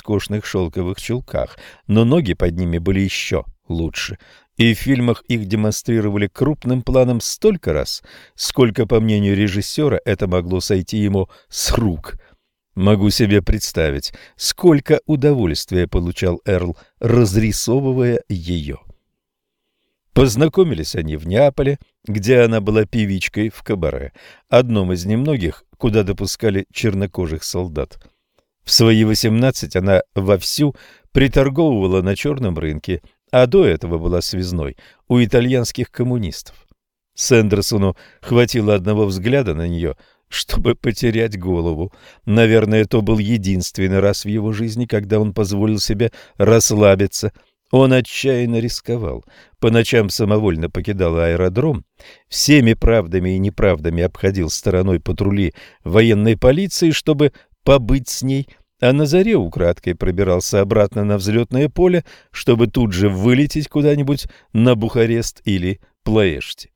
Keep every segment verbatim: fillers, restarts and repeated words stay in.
роскошных шелковых чулках, но ноги под ними были еще лучше. И в фильмах их демонстрировали крупным планом столько раз, сколько, по мнению режиссера, это могло сойти ему с рук. Могу себе представить, сколько удовольствия получал Эрл, разрисовывая ее. Познакомились они в Неаполе, где она была певичкой в кабаре, одном из немногих, куда допускали чернокожих солдат. В свои восемнадцать она вовсю приторговывала на черном рынке, а до этого была связной у итальянских коммунистов. Сэндерсону хватило одного взгляда на нее, чтобы потерять голову. Наверное, то был единственный раз в его жизни, когда он позволил себе расслабиться. Он отчаянно рисковал, по ночам самовольно покидал аэродром, всеми правдами и неправдами обходил стороной патрули военной полиции, чтобы побыть с ней, а на заре украдкой пробирался обратно на взлетное поле, чтобы тут же вылететь куда-нибудь на Бухарест или Плоэшти.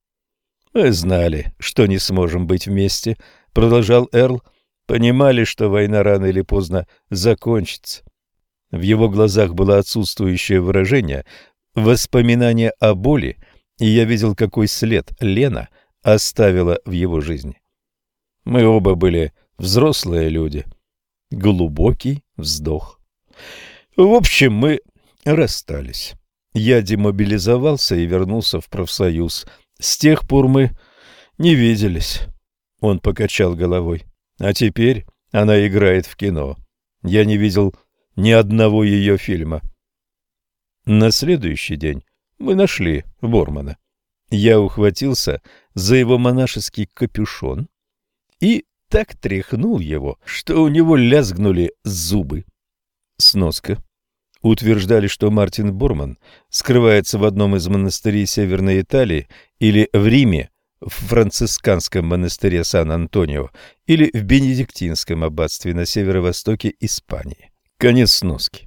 «Мы знали, что не сможем быть вместе», — продолжал Эрл, — «понимали, что война рано или поздно закончится». В его глазах было отсутствующее выражение, воспоминание о боли, и я видел, какой след Лена оставила в его жизни. Мы оба были взрослые люди. Глубокий вздох. В общем, мы расстались. Я демобилизовался и вернулся в профсоюз. С тех пор мы не виделись. Он покачал головой. А теперь она играет в кино. Я не видел ни одного ее фильма. На следующий день мы нашли Бормана. Я ухватился за его монашеский капюшон и так тряхнул его, что у него лязгнули зубы. Сноска. Утверждали, что Мартин Борман скрывается в одном из монастырей Северной Италии или в Риме, в францисканском монастыре Сан-Антонио или в бенедиктинском аббатстве на северо-востоке Испании. Конец сноски.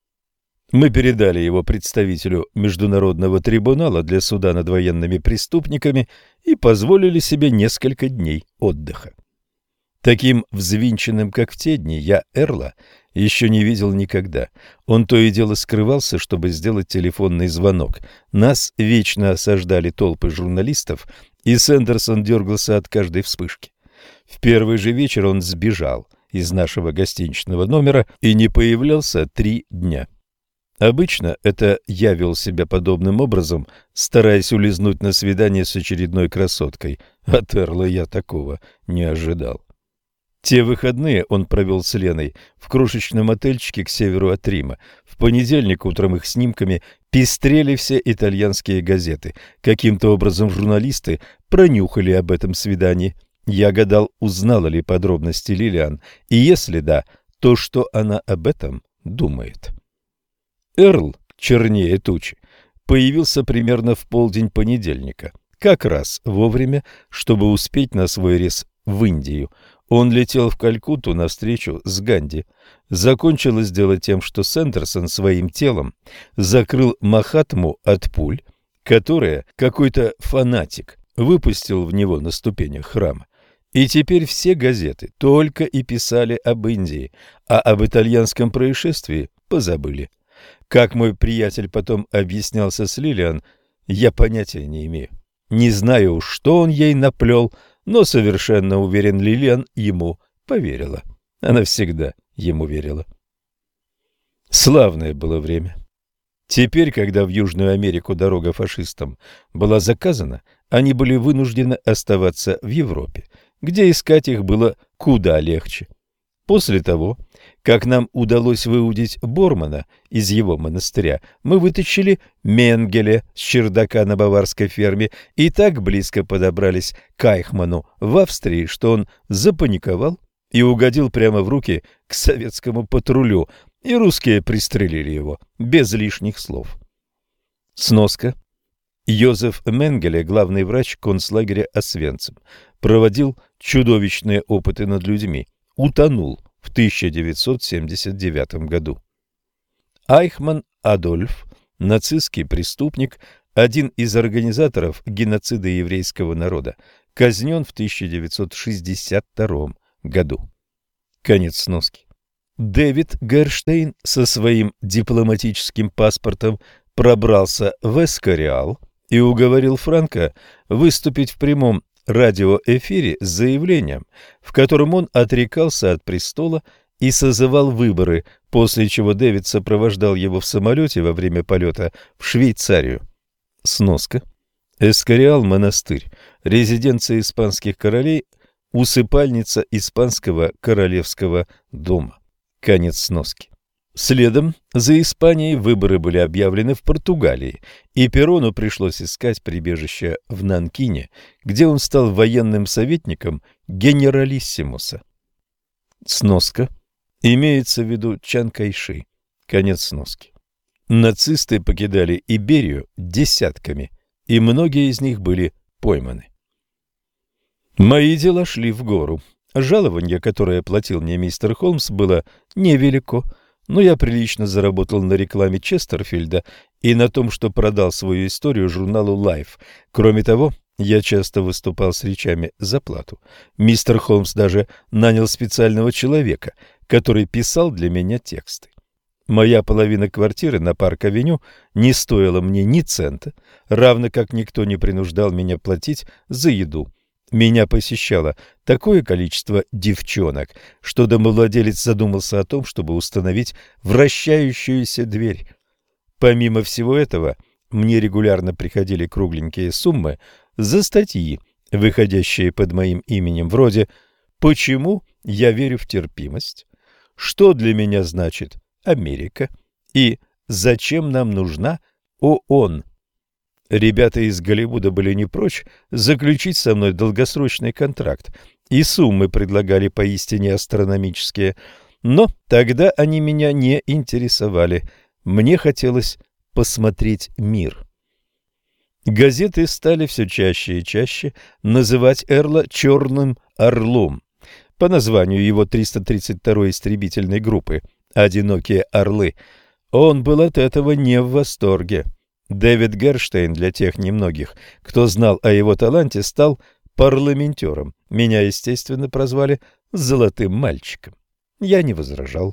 Мы передали его представителю Международного трибунала для суда над военными преступниками и позволили себе несколько дней отдыха. Таким взвинченным, как в те дни, я Эрла еще не видел никогда. Он то и дело скрывался, чтобы сделать телефонный звонок. Нас вечно осаждали толпы журналистов, и Сэндерсон дергался от каждой вспышки. В первый же вечер он сбежал из нашего гостиничного номера и не появлялся три дня. Обычно это я вел себя подобным образом, стараясь улизнуть на свидание с очередной красоткой. От Эрла я такого не ожидал. Те выходные он провел с Леной в крошечном отельчике к северу от Рима. В понедельник утром их снимками пестрели все итальянские газеты. Каким-то образом журналисты пронюхали об этом свидании. Я гадал, узнала ли подробности Лилиан, и если да, то что она об этом думает. Эрл, чернее тучи, появился примерно в полдень понедельника, как раз вовремя, чтобы успеть на свой рейс в Индию. Он летел в Калькутту на встречу с Ганди. Закончилось дело тем, что Сэндерсон своим телом закрыл Махатму от пуль, которые какой-то фанатик выпустил в него на ступенях храма. И теперь все газеты только и писали об Индии, а об итальянском происшествии позабыли. Как мой приятель потом объяснялся с Лилиан, я понятия не имею. Не знаю уж, что он ей наплел, но совершенно уверен, Лилиан ему поверила. Она всегда ему верила. Славное было время. Теперь, когда в Южную Америку дорога фашистам была заказана, они были вынуждены оставаться в Европе, где искать их было куда легче. После того, как нам удалось выудить Бормана из его монастыря, мы вытащили Менгеле с чердака на баварской ферме и так близко подобрались к Айхману в Австрии, что он запаниковал и угодил прямо в руки к советскому патрулю, и русские пристрелили его без лишних слов. Сноска. Йозеф Менгеле, главный врач концлагеря Освенцим, проводил чудовищные опыты над людьми, утонул в тысяча девятьсот семьдесят девятом году. Айхман Адольф, нацистский преступник, один из организаторов геноцида еврейского народа, казнен в тысяча девятьсот шестьдесят втором году. Конец сноски. Дэвид Герштейн со своим дипломатическим паспортом пробрался в Эскориал и уговорил Франка выступить в прямом радиоэфире с заявлением, в котором он отрекался от престола и созывал выборы, после чего Дэвид сопровождал его в самолете во время полета в Швейцарию. Сноска. Эскориал – монастырь, резиденция испанских королей, усыпальница испанского королевского дома. Конец сноски. Следом за Испанией выборы были объявлены в Португалии, и Перрону пришлось искать прибежище в Нанкине, где он стал военным советником генералиссимуса. Сноска. Имеется в виду Чан Кайши. Конец сноски. Нацисты покидали Иберию десятками, и многие из них были пойманы. Мои дела шли в гору. Жалование, которое платил мне мистер Холмс, было невелико, но я прилично заработал на рекламе Честерфилда и на том, что продал свою историю журналу Life. Кроме того, я часто выступал с речами за плату. Мистер Холмс даже нанял специального человека, который писал для меня тексты. Моя половина квартиры на Парк-авеню не стоила мне ни цента, равно как никто не принуждал меня платить за еду. Меня посещало такое количество девчонок, что домовладелец задумался о том, чтобы установить вращающуюся дверь. Помимо всего этого, мне регулярно приходили кругленькие суммы за статьи, выходящие под моим именем, вроде «Почему я верю в терпимость?», «Что для меня значит Америка?» и «Зачем нам нужна ООН?». Ребята из Голливуда были не прочь заключить со мной долгосрочный контракт, и суммы предлагали поистине астрономические, но тогда они меня не интересовали. Мне хотелось посмотреть мир. Газеты стали все чаще и чаще называть Эрла «Черным орлом» по названию его триста тридцать второй истребительной группы «Одинокие орлы». Он был от этого не в восторге. Дэвид Герштейн, для тех немногих, кто знал о его таланте, стал парламентером. Меня, естественно, прозвали «золотым мальчиком». Я не возражал.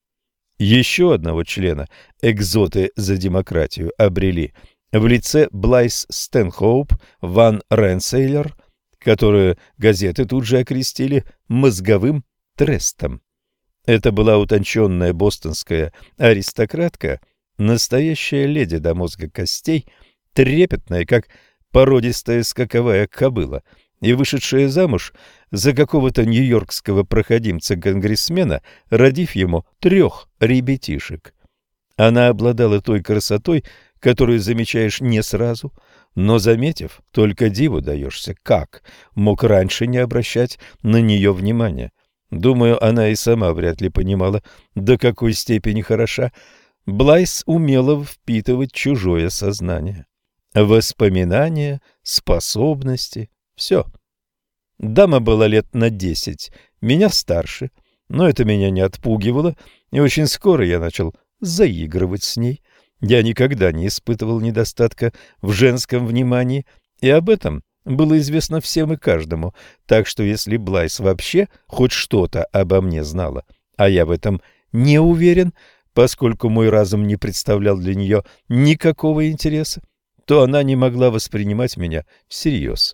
Еще одного члена экзоты за демократию обрели в лице Блайс Стэнхоуп Ван Ренсейлер, которую газеты тут же окрестили «мозговым трестом». Это была утонченная бостонская аристократка, настоящая леди до мозга костей, трепетная, как породистая скаковая кобыла, и вышедшая замуж за какого-то нью-йоркского проходимца-конгрессмена, родив ему трех ребятишек. Она обладала той красотой, которую замечаешь не сразу, но, заметив, только диву даешься, как мог раньше не обращать на нее внимания. Думаю, она и сама вряд ли понимала, до какой степени хороша. Блайс умела впитывать чужое сознание. Воспоминания, способности — все. Дама была лет на десять, меня старше, но это меня не отпугивало, и очень скоро я начал заигрывать с ней. Я никогда не испытывал недостатка в женском внимании, и об этом было известно всем и каждому, так что если Блайс вообще хоть что-то обо мне знала, а я в этом не уверен, поскольку мой разум не представлял для нее никакого интереса, то она не могла воспринимать меня всерьез.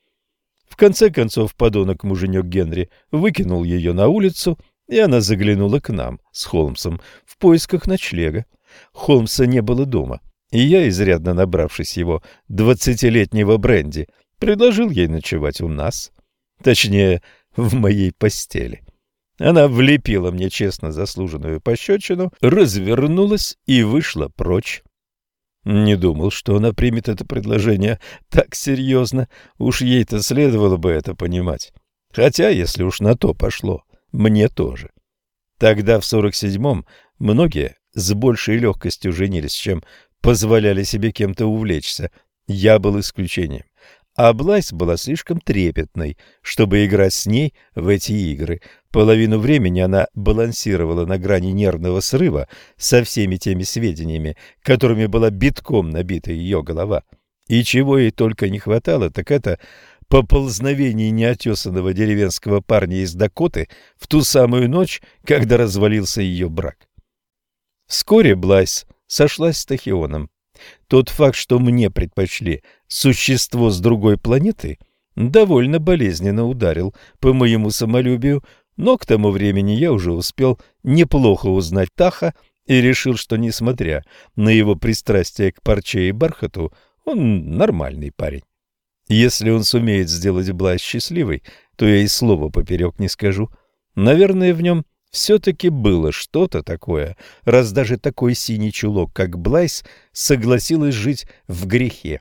В конце концов, подонок-муженек Генри выкинул ее на улицу, и она заглянула к нам с Холмсом в поисках ночлега. Холмса не было дома, и я, изрядно набравшись его двадцатилетнего бренди, предложил ей ночевать у нас, точнее, в моей постели. Она влепила мне честно заслуженную пощечину, развернулась и вышла прочь. Не думал, что она примет это предложение так серьезно, уж ей-то следовало бы это понимать. Хотя, если уж на то пошло, мне тоже. Тогда, в сорок седьмом, многие с большей легкостью женились, чем позволяли себе кем-то увлечься. Я был исключением. А Блайс была слишком трепетной, чтобы играть с ней в эти игры. Половину времени она балансировала на грани нервного срыва со всеми теми сведениями, которыми была битком набита ее голова. И чего ей только не хватало, так это поползновении неотесанного деревенского парня из Дакоты в ту самую ночь, когда развалился ее брак. Вскоре Блайс сошлась с Тахионом. Тот факт, что мне предпочли существо с другой планеты, довольно болезненно ударил по моему самолюбию, но к тому времени я уже успел неплохо узнать Таха и решил, что, несмотря на его пристрастие к парче и бархату, он нормальный парень. Если он сумеет сделать Блайс счастливой, то я и слова поперек не скажу. Наверное, в нем все-таки было что-то такое, раз даже такой синий чулок, как Блайс, согласилась жить в грехе.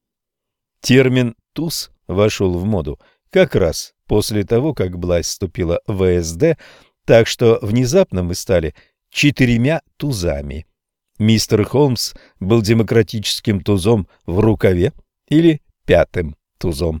Термин «туз» вошел в моду как раз после того, как Блайс вступила в вэ эс дэ, так что внезапно мы стали четырьмя тузами. Мистер Холмс был демократическим тузом в рукаве или пятым тузом.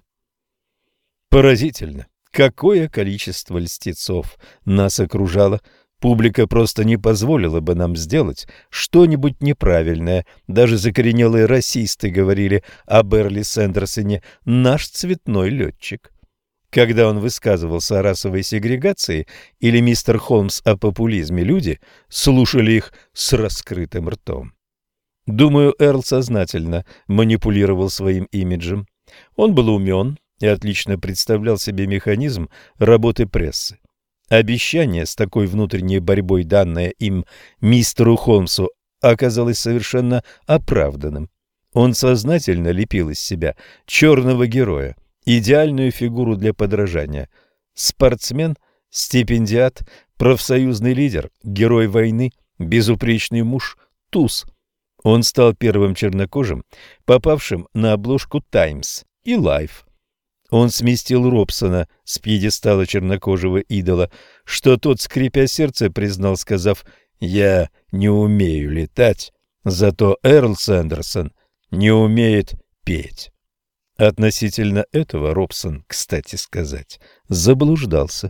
Поразительно, какое количество льстецов нас окружало. Публика просто не позволила бы нам сделать что-нибудь неправильное. Даже закоренелые расисты говорили о Берли Сэндерсоне «наш цветной летчик». Когда он высказывался о расовой сегрегации или мистер Холмс о популизме, люди слушали их с раскрытым ртом. Думаю, Эрл сознательно манипулировал своим имиджем. Он был умен и отлично представлял себе механизм работы прессы. Обещание с такой внутренней борьбой, данное им мистеру Холмсу, оказалось совершенно оправданным. Он сознательно лепил из себя черного героя, идеальную фигуру для подражания. Спортсмен, стипендиат, профсоюзный лидер, герой войны, безупречный муж, туз. Он стал первым чернокожим, попавшим на обложку «Таймс» и «Лайф». Он сместил Робсона с пьедестала чернокожего идола, что тот, скрипя сердце, признал, сказав: «Я не умею летать, зато Эрл Сэндерсон не умеет петь». Относительно этого Робсон, кстати сказать, заблуждался.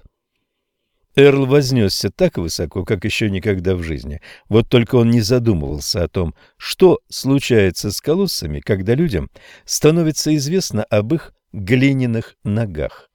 Эрл вознесся так высоко, как еще никогда в жизни. Вот только он не задумывался о том, что случается с колоссами, когда людям становится известно об их глиняных ногах.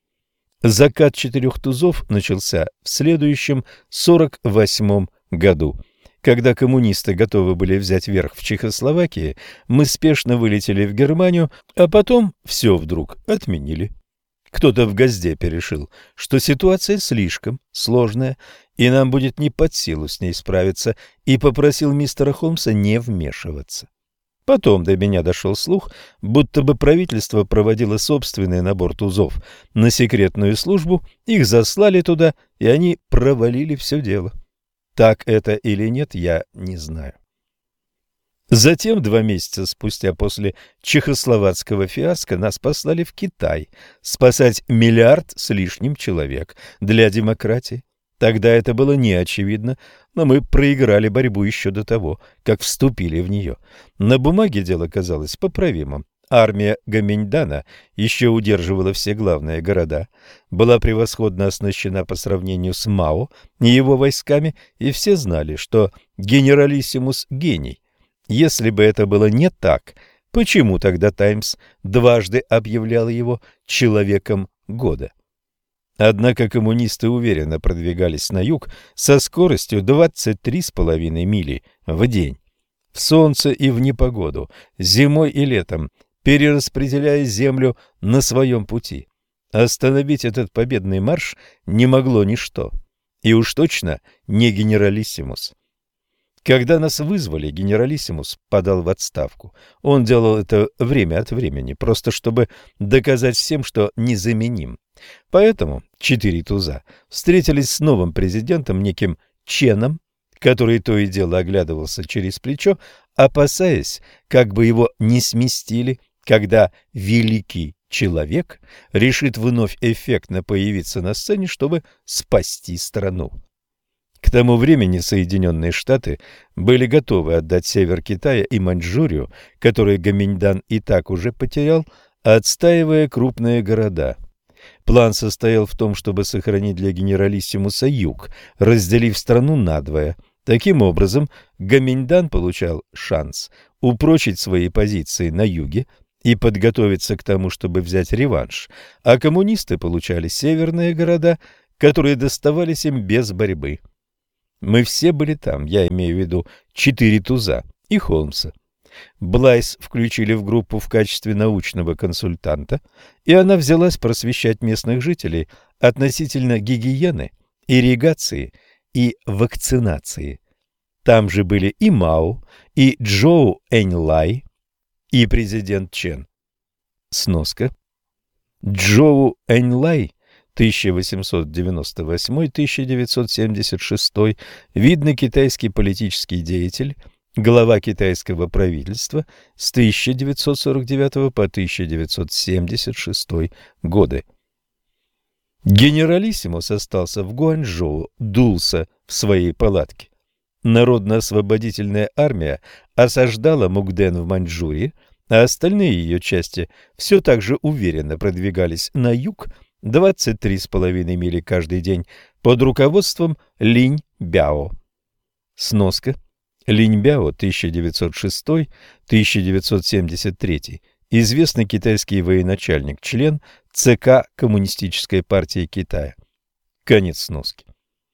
Закат четырех тузов начался в следующем сорок восьмом году. Когда коммунисты готовы были взять верх в Чехословакии, мы спешно вылетели в Германию, а потом все вдруг отменили. Кто-то в Госдепе решил, что ситуация слишком сложная, и нам будет не под силу с ней справиться, и попросил мистера Холмса не вмешиваться. Потом до меня дошел слух, будто бы правительство проводило собственный набор тузов на секретную службу, их заслали туда, и они провалили все дело. Так это или нет, я не знаю. Затем, два месяца спустя после чехословацкого фиаско, нас послали в Китай спасать миллиард с лишним человек для демократии. Тогда это было неочевидно, но мы проиграли борьбу еще до того, как вступили в нее. На бумаге дело казалось поправимым. Армия Гаминьдана еще удерживала все главные города, была превосходно оснащена по сравнению с Мао и его войсками, и все знали, что генералиссимус – гений. Если бы это было не так, почему тогда «Таймс» дважды объявлял его «человеком года»? Однако коммунисты уверенно продвигались на юг со скоростью двадцать три с половиной мили в день. В солнце и в непогоду, зимой и летом, перераспределяя землю на своем пути. Остановить этот победный марш не могло ничто. И уж точно не генералиссимус. Когда нас вызвали, генералиссимус подал в отставку. Он делал это время от времени, просто чтобы доказать всем, что незаменим. Поэтому четыре туза встретились с новым президентом, неким Ченом, который то и дело оглядывался через плечо, опасаясь, как бы его не сместили, когда великий человек решит вновь эффектно появиться на сцене, чтобы спасти страну. К тому времени Соединенные Штаты были готовы отдать север Китая и Маньчжурию, которые Гаминьдан и так уже потерял, отстаивая крупные города. План состоял в том, чтобы сохранить для генералиссимуса юг, разделив страну надвое. Таким образом, Гаминьдан получал шанс упрочить свои позиции на юге и подготовиться к тому, чтобы взять реванш, а коммунисты получали северные города, которые доставались им без борьбы. Мы все были там, я имею в виду четыре туза и Холмса. Блайс включили в группу в качестве научного консультанта, и она взялась просвещать местных жителей относительно гигиены, ирригации и вакцинации. Там же были и Мао, и Чжоу Эньлай, и президент Чен. Сноска. Чжоу Эньлай тысяча восемьсот девяносто восьмой — тысяча девятьсот семьдесят шестой, видный китайский политический деятель, глава китайского правительства с тысяча девятьсот сорок девятого по тысяча девятьсот семьдесят шестой годы. Генералиссимус остался в Гуанчжоу, дулся в своей палатке. Народно-освободительная армия осаждала Мукден в Маньчжурии, а остальные ее части все так же уверенно продвигались на юг двадцать три с половиной мили каждый день под руководством Линь-Бяо. Сноска. Линь-Бяо тысяча девятьсот шестой — тысяча девятьсот семьдесят третий, известный китайский военачальник, член ЦК Коммунистической партии Китая. Конец сноски.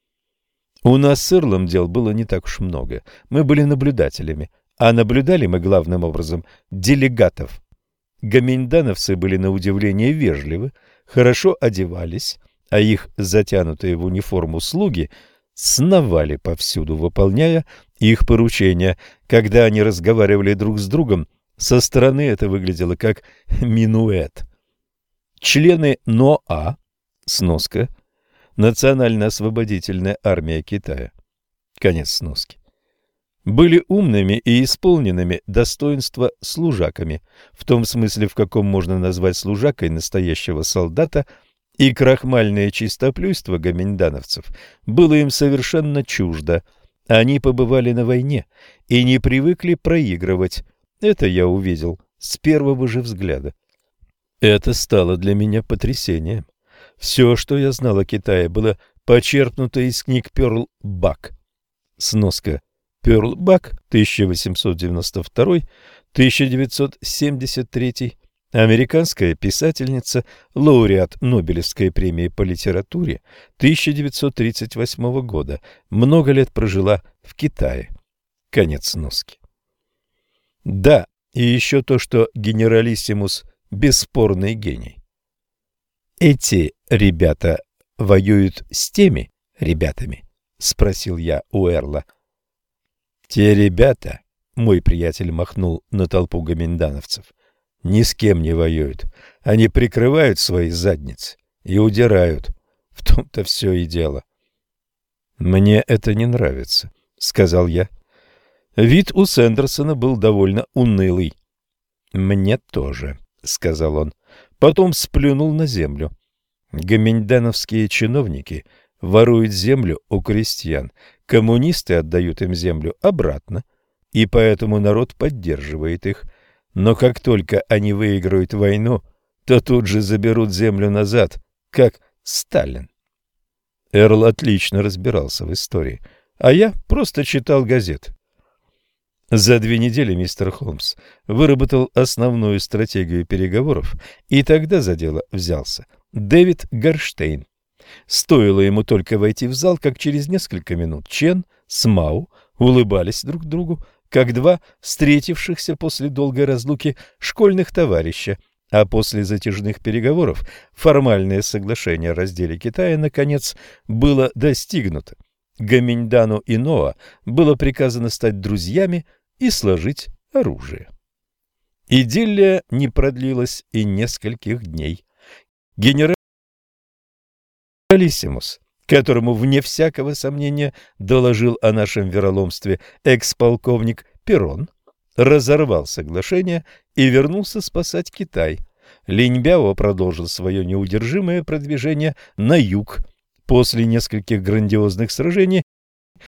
У нас с Ирлом дел было не так уж много. Мы были наблюдателями, а наблюдали мы главным образом делегатов. Гоминдановцы были на удивление вежливы, хорошо одевались, а их затянутые в униформу слуги сновали повсюду, выполняя их поручения. Когда они разговаривали друг с другом, со стороны это выглядело как минуэт. Члены НОА, сноска, Национально-освободительная армия Китая, конец сноски, были умными и исполненными достоинства служаками, в том смысле, в каком можно назвать служакой настоящего солдата, и крахмальное чистоплюйство гоминдановцев было им совершенно чуждо. Они побывали на войне и не привыкли проигрывать. Это я увидел с первого же взгляда. Это стало для меня потрясением. Все, что я знал о Китае, было почерпнуто из книг Перл Бак. Сноска. Перл Бак, тысяча восемьсот девяносто второй — тысяча девятьсот семьдесят третий, американская писательница, лауреат Нобелевской премии по литературе тысяча девятьсот тридцать восьмого года, много лет прожила в Китае. Конец сноски. Да, и еще то, что генералиссимус – бесспорный гений. Эти ребята воюют с теми ребятами? — спросил я у Эрла. Те ребята, — мой приятель махнул на толпу гоминдановцев, — ни с кем не воюют. Они прикрывают свои задницы и удирают. В том-то все и дело. Мне это не нравится, — сказал я. Вид у Сэндерсона был довольно унылый. Мне тоже, — сказал он. Потом сплюнул на землю. Гоминдановские чиновники воруют землю у крестьян, коммунисты отдают им землю обратно, и поэтому народ поддерживает их. Но как только они выиграют войну, то тут же заберут землю назад, как Сталин. Эрл отлично разбирался в истории, а я просто читал газеты. За две недели мистер Холмс выработал основную стратегию переговоров, и тогда за дело взялся Дэвид Горштейн. Стоило ему только войти в зал, как через несколько минут Чен с Мао улыбались друг другу, как два встретившихся после долгой разлуки школьных товарища, а после затяжных переговоров формальное соглашение о разделе Китая, наконец, было достигнуто. Гоминьдану и Ноа было приказано стать друзьями и сложить оружие. Идиллия не продлилась и нескольких дней. Генералиссимус, которому вне всякого сомнения доложил о нашем вероломстве экс-полковник Перрон, разорвал соглашение и вернулся спасать Китай. Линь-Бяо продолжил свое неудержимое продвижение на юг. После нескольких грандиозных сражений